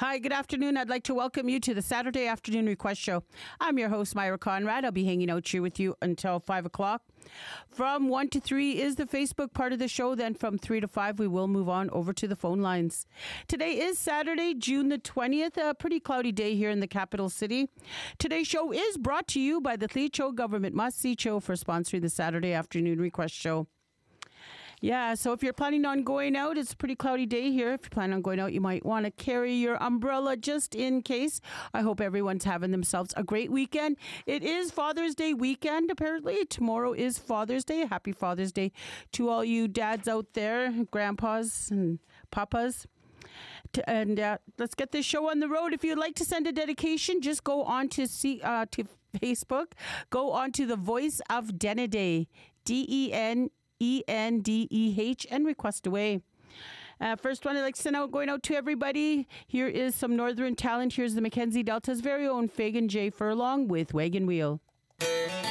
Hi, good afternoon. I'd like to welcome you to the Saturday Afternoon Request Show. I'm your host, Myra Conrad. I'll be hanging out here with you until 5 o'clock. From 1 to 3 is the Facebook part of the show. Then from 3 to 5, we will move on over to the phone lines. Today is Saturday, June the 20th, a pretty cloudy day here in the capital city. Today's show is brought to you by the Tlicho Government Must-See Show for sponsoring the Saturday Afternoon Request Show. Yeah, so if you're planning on going out, it's a pretty cloudy day here. If you're planning on going out, you might want to carry your umbrella just in case. I hope everyone's having themselves a great weekend. It is Father's Day weekend, apparently. Tomorrow is Father's Day. Happy Father's Day to all you dads out there, grandpas and papas. And let's get this show on the road. If you'd like to send a dedication, just go on to Facebook. Go on to the Voice of Denendeh, DENENDEH, and request away. First one I'd like to send out, going out to everybody. Here is some Northern talent. Here's the Mackenzie Delta's very own Fagan J. Furlong with Wagon Wheel.